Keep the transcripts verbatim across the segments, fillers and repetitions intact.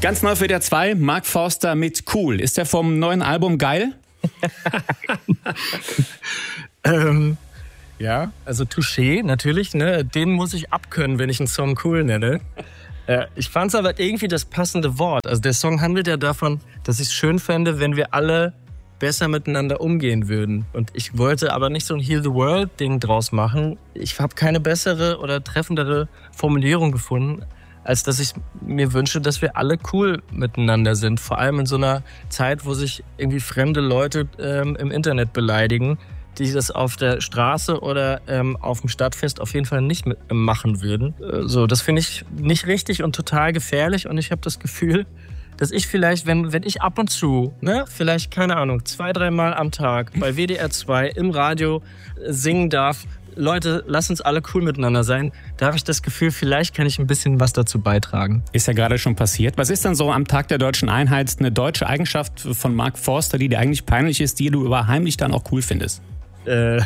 Ganz neu für der zwei, Mark Forster mit Cool. Ist der vom neuen Album geil? ähm, ja, also Touché natürlich, ne? Den muss ich abkönnen, wenn ich einen Song cool nenne. Äh, ich fand es aber irgendwie das passende Wort. Also der Song handelt ja davon, dass ich es schön fände, wenn wir alle besser miteinander umgehen würden. Und ich wollte aber nicht so ein Heal the World-Ding draus machen. Ich habe keine bessere oder treffendere Formulierung gefunden, als dass ich mir wünsche, dass wir alle cool miteinander sind. Vor allem in so einer Zeit, wo sich irgendwie fremde Leute ähm, im Internet beleidigen, die das auf der Straße oder ähm, auf dem Stadtfest auf jeden Fall nicht mit, äh, machen würden. Äh, so, das finde ich nicht richtig und total gefährlich. Und ich habe das Gefühl, dass ich vielleicht, wenn, wenn ich ab und zu, ne, vielleicht, keine Ahnung, zwei, dreimal am Tag bei W D R zwei im Radio äh, singen darf, Leute, lasst uns alle cool miteinander sein, da habe ich das Gefühl, vielleicht kann ich ein bisschen was dazu beitragen. Ist ja gerade schon passiert. Was ist dann so am Tag der Deutschen Einheit eine deutsche Eigenschaft von Mark Forster, die dir eigentlich peinlich ist, die du aber heimlich dann auch cool findest? Äh,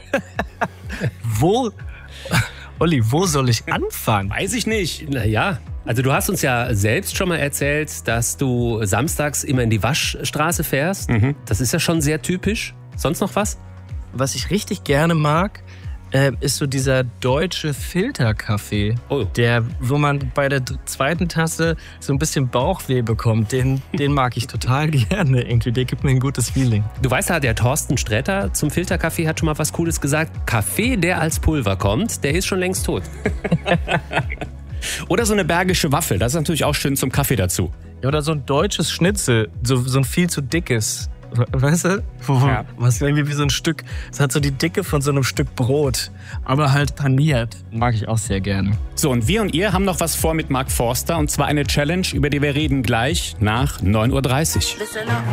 wo, Olli, wo soll ich anfangen? Weiß ich nicht. Naja, also du hast uns ja selbst schon mal erzählt, dass du samstags immer in die Waschstraße fährst. Mhm. Das ist ja schon sehr typisch. Sonst noch was? Was ich richtig gerne mag, äh, ist so dieser deutsche Filterkaffee, oh. der, wo man bei der zweiten Tasse so ein bisschen Bauchweh bekommt. Den, den mag ich total gerne irgendwie. Der gibt mir ein gutes Feeling. Du weißt ja, der Thorsten Sträter zum Filterkaffee hat schon mal was Cooles gesagt. Kaffee, der als Pulver kommt, der ist schon längst tot. Oder so eine bergische Waffel, das ist natürlich auch schön zum Kaffee dazu. Ja, oder so ein deutsches Schnitzel, so, so ein viel zu dickes. Weißt du? Ja. Was irgendwie wie so ein Stück, es hat so die Dicke von so einem Stück Brot, aber halt paniert. Mag ich auch sehr gerne. So, und wir und ihr haben noch was vor mit Mark Forster, und zwar eine Challenge, über die wir reden gleich nach neun Uhr dreißig.